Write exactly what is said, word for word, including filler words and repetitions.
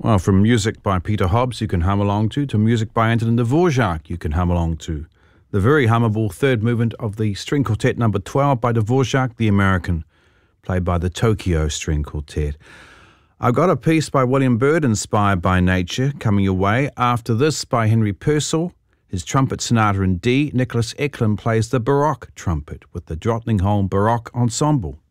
Well, from music by Peter Hobbs you can hum along to, to music by Antonin Dvorak you can hum along to. The very hummable third movement of the String Quartet number twelve by Dvorak, the American, played by the Tokyo String Quartet. I've got a piece by William Byrd, Inspired by Nature, coming your way. After this, by Henry Purcell, his trumpet sonata in D. Nicholas Eklund plays the Baroque trumpet with the Drottningholm Baroque Ensemble.